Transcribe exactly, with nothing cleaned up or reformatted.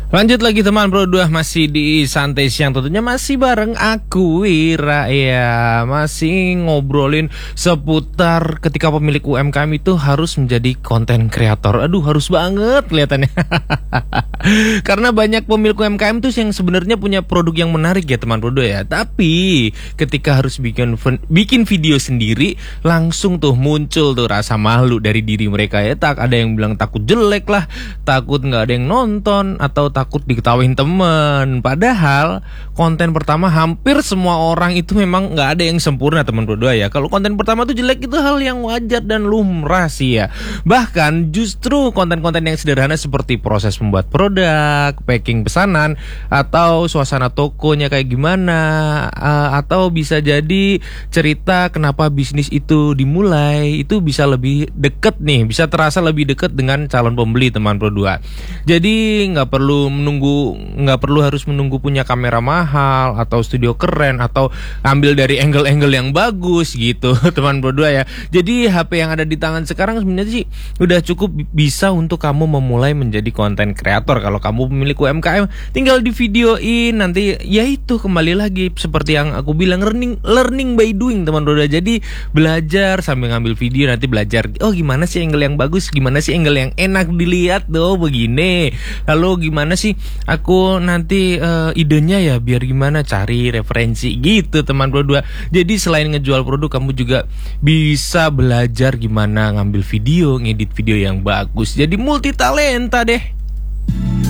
Lanjut lagi teman Pro dua, masih di Santai Siang, tentunya masih bareng aku Wira ya. Masih ngobrolin seputar ketika pemilik U M K M itu harus menjadi konten kreator. Aduh, harus banget kelihatannya. Karena banyak pemilik U M K M tuh yang sebenarnya punya produk yang menarik ya teman Pro dua ya. Tapi ketika harus bikin bikin video sendiri, langsung tuh muncul tuh rasa malu dari diri mereka ya. Tak ada yang bilang takut jelek lah, takut nggak ada yang nonton, atau takut diketawain temen. Padahal konten pertama hampir semua orang itu memang nggak ada yang sempurna teman Pro dua ya. Kalau konten pertama tuh jelek itu hal yang wajar dan lumrah sih ya. Bahkan justru konten-konten yang sederhana seperti proses membuat produk, packing pesanan, atau suasana tokonya kayak gimana, uh, atau bisa jadi cerita kenapa bisnis itu dimulai, itu bisa lebih deket nih, bisa terasa lebih deket dengan calon pembeli teman Pro dua. Jadi nggak perlu menunggu, nggak perlu harus menunggu punya kamera mahal atau studio keren atau ambil dari angle-angle yang bagus gitu teman Pro dua ya. Jadi H P yang ada di tangan sekarang sebenarnya sih udah cukup bisa untuk kamu memulai menjadi konten kreator. Kalau kamu pemilik U M K M, tinggal di videoin, nanti ya itu kembali lagi seperti yang aku bilang, learning learning by doing teman Pro dua. Jadi belajar sambil ngambil video, nanti belajar oh gimana sih angle yang bagus, gimana sih angle yang enak dilihat tuh begini, lalu gimana sih aku nanti uh, idenya ya biar gimana, cari referensi gitu teman Pro dua. Jadi selain ngejual produk, kamu juga bisa belajar gimana ngambil video, ngedit video yang bagus. Jadi multi talenta deh.